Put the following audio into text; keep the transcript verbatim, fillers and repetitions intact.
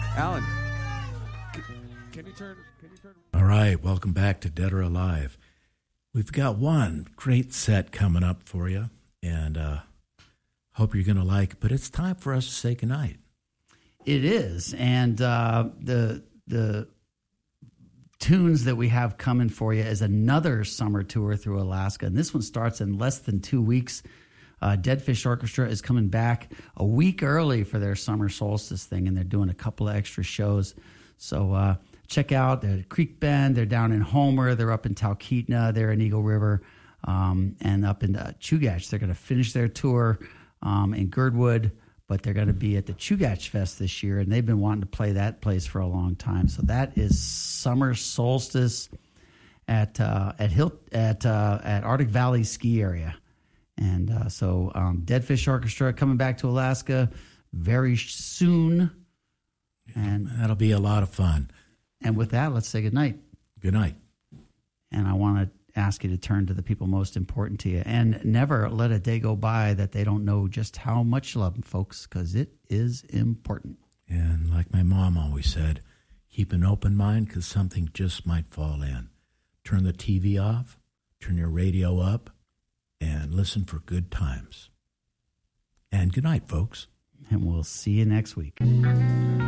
Alan, can, can you turn? Can you turn? All right, welcome back to Dead or Alive. We've got one great set coming up for you, and uh, hope you're going to like it. But it's time for us to say goodnight. It is, and uh, the the tunes that we have coming for you is another summer tour through Alaska, and this one starts in less than two weeks. Uh, Dead Fish Orchestra is coming back a week early for their summer solstice thing, and they're doing a couple of extra shows. So uh, check out the Creek Bend. They're down in Homer. They're up in Talkeetna. They're in Eagle River, um, and up in uh, Chugach. They're going to finish their tour um, in Girdwood, but they're going to be at the Chugach Fest this year, and they've been wanting to play that place for a long time. So that is summer solstice at uh, at Hill at uh, at Arctic Valley Ski Area. And uh, so um, Dead Fish Orchestra coming back to Alaska very soon. And that'll be a lot of fun. And with that, let's say goodnight. Good night. And I want to ask you to turn to the people most important to you. And never let a day go by that they don't know just how much you love them, folks, because it is important. And like my mom always said, keep an open mind because something just might fall in. Turn the T V off, turn your radio up, and listen for good times. And good night, folks. And we'll see you next week.